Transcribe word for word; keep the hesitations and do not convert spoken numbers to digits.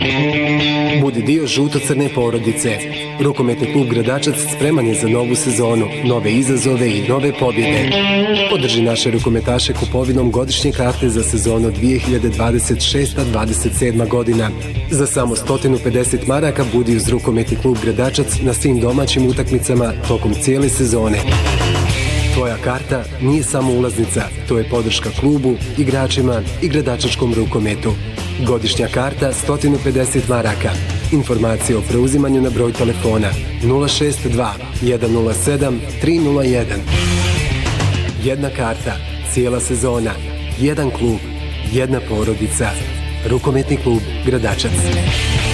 Budi dio žuto-crne porodice. Rukometni klub Gradačac spreman je za novu sezonu, nove izazove i nove pobjede. Podrži naše rukometaše kupovinom godišnje karte za sezonu dvije hiljade dvadeset šesta dvadeset sedma godina. Za samo sto pedeset maraka budi uz rukometni klub Gradačac na svim domaćim utakmicama tokom cijele sezone. Tvoja karta nije samo ulaznica, to je podrška klubu, igračima i gradačačkom rukometu. Godišnja karta sto pedeset maraka. Informacije o preuzimanju na broj telefona nula šest dva jedan nula sedam tri nula jedan. Jedna karta, cijela sezona, jedan klub, jedna porodica. Rukometni klub Gradačac.